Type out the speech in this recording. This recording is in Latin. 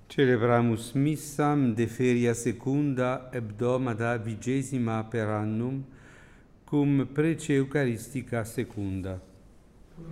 Celebramus missam de feria secunda hebdomada 20ª per annum, cum prece Eucharistica secunda.